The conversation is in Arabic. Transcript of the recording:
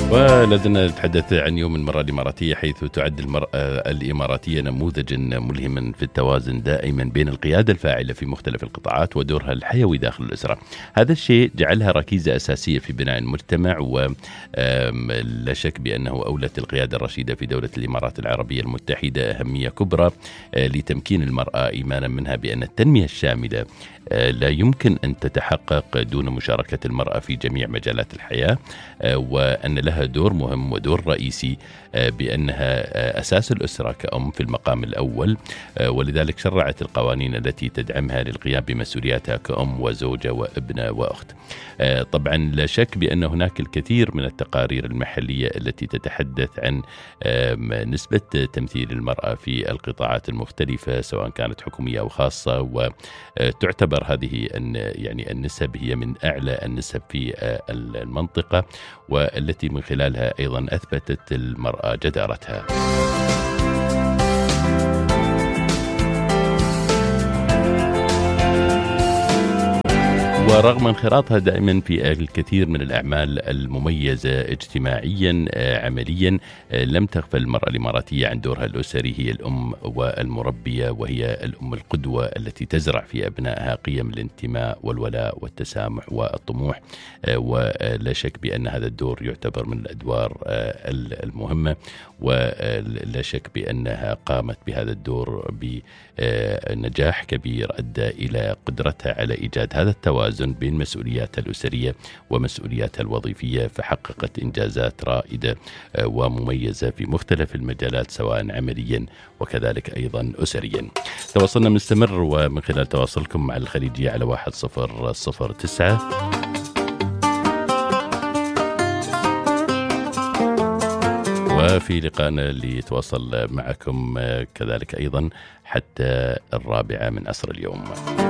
ولازلنا نتحدث عن يوم المرأة الإماراتية، حيث تعد المرأة الإماراتية نموذجا ملهما في التوازن دائما بين القيادة الفاعلة في مختلف القطاعات ودورها الحيوي داخل الأسرة. هذا الشيء جعلها ركيزة أساسية في بناء المجتمع، ولا شك بأنه أولت القيادة الرشيدة في دولة الإمارات العربية المتحدة أهمية كبرى لتمكين المرأة، إيمانا منها بأن التنمية الشاملة لا يمكن أن تتحقق دون مشاركة المرأة في جميع مجالات الحياة، وأن لها دور مهم ودور رئيسي بأنها أساس الأسرة كأم في المقام الأول، ولذلك شرعت القوانين التي تدعمها للقيام بمسؤولياتها كأم وزوجة وابنة وأخت. طبعا لا شك بأن هناك الكثير من التقارير المحلية التي تتحدث عن نسبة تمثيل المرأة في القطاعات المختلفة سواء كانت حكومية أو خاصة، وتعتبر هذه النسب هي من أعلى النسب في المنطقة، والتي من خلالها أيضا أثبتت المرأة جدارتها. ورغم انخراطها دائما في الكثير من الأعمال المميزة اجتماعيا عمليا، لم تغفل المرأة الإماراتية عن دورها الأسري. هي الأم والمربية، وهي الأم القدوة التي تزرع في أبنائها قيم الانتماء والولاء والتسامح والطموح، ولا شك بأن هذا الدور يعتبر من الأدوار المهمة، ولا شك بأنها قامت بهذا الدور بنجاح كبير أدى إلى قدرتها على إيجاد هذا التوازن بين مسؤولياتها الأسرية ومسؤولياتها الوظيفية، فحققت إنجازات رائدة ومميزة في مختلف المجالات سواء عمليا وكذلك أيضا أسريا. تواصلنا مستمر، ومن خلال تواصلكم مع الخليجية على 1009. وفي لقائنا اللي يتواصل معكم كذلك أيضا حتى 4 من عصر اليوم.